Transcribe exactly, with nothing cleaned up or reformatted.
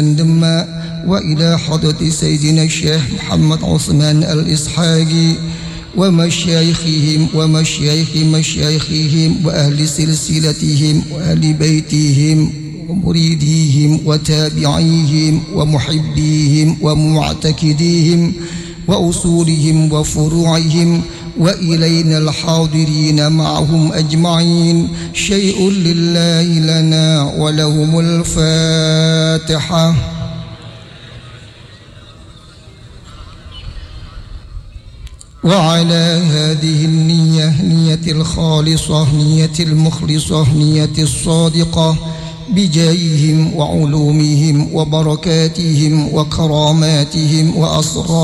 دما وإلى حضرة سيدنا الشيخ محمد عثمان الإسحاقي ومشايخهم ومشايخ مشايخهم وأهل سلسلتهم وأهل بيتهم ومريديهم وتابعيهم ومحبيهم ومعتقديهم وأصولهم وفروعهم وإلينا الحاضرين معهم أجمعين. شيء لله لنا ولهم الفاتحة. وعلى هذه النية، نية الخالصة، نية المخلصة، نية الصادقة، بجاههم وعلومهم وبركاتهم وكراماتهم وأسرارهم